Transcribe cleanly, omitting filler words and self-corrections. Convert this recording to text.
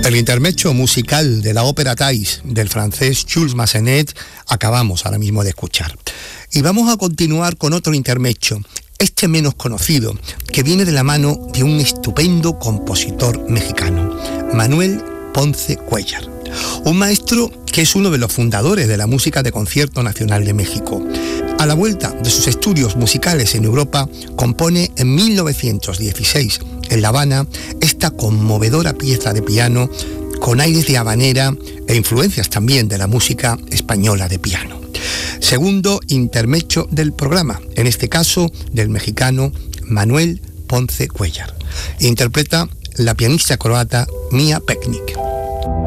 El intermezzo musical de la ópera Thais del francés Jules Massenet acabamos ahora mismo de escuchar. Y vamos a continuar con otro intermezzo, este menos conocido, que viene de la mano de un estupendo compositor mexicano, Manuel Ponce Cuéllar. Un maestro que es uno de los fundadores de la música de concierto nacional de México. A la vuelta de sus estudios musicales en Europa, compone en 1916, en La Habana, esta conmovedora pieza de piano con aires de habanera e influencias también de la música española de piano. Segundo intermezzo del programa, en este caso del mexicano Manuel Ponce Cuéllar. Interpreta la pianista croata Mia Peknik.